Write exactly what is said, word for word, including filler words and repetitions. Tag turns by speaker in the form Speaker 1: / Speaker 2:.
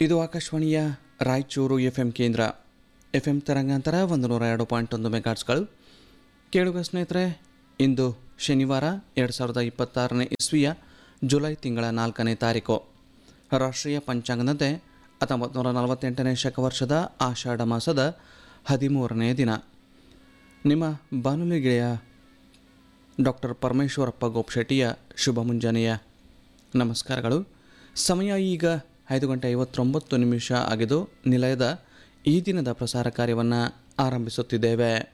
Speaker 1: ಇದು ಆಕಾಶವಾಣಿಯ Raichur F M ಕೇಂದ್ರ. ಎಫ್ ಎಂ ತರಂಗಾಂತರ ಒಂದು ನೂರ ಎರಡು ಪಾಯಿಂಟ್ ಒಂದು ಮೆಗಾಟ್ಸ್ಗಳು. ಕೇಳುಗ ಸ್ನೇಹಿತರೆ, ಇಂದು ಶನಿವಾರ ಎರಡು ಸಾವಿರದ ಇಪ್ಪತ್ತಾರನೇ ಇಸ್ವಿಯ ಜುಲೈ ತಿಂಗಳ ನಾಲ್ಕನೇ ತಾರೀಕು. ರಾಷ್ಟ್ರೀಯ ಪಂಚಾಂಗದಂತೆ ಹತ್ತೊಂಬತ್ತು ನೂರ ನಲವತ್ತೆಂಟನೇ ಶಕವರ್ಷದ ಆಷಾಢ ಮಾಸದ ಹದಿಮೂರನೇ ದಿನ. ನಿಮ್ಮ ಬಾನುಲಿ ಗೆಳೆಯ ಡಾಕ್ಟರ್ ಪರಮೇಶ್ವರಪ್ಪ ಗೋಪಶೆಟ್ಟಿಯ ಶುಭ ಮುಂಜಾನೆಯ ನಮಸ್ಕಾರಗಳು. ಸಮಯ ಈಗ ಐದು ಗಂಟೆ ಐವತ್ತೊಂಬತ್ತು ನಿಮಿಷ ಆಗಿದ್ದು, ನಿಲಯದ ಈ ದಿನದ ಪ್ರಸಾರ ಕಾರ್ಯವನ್ನು ಆರಂಭಿಸುತ್ತಿದ್ದೇವೆ.